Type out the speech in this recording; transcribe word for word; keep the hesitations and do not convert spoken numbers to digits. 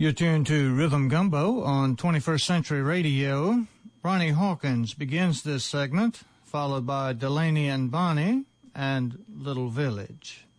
You're tuned to Rhythm Gumbo on twenty-first Century Radio. Ronnie Hawkins begins this segment, followed by Delaney and Bonnie and Little Village.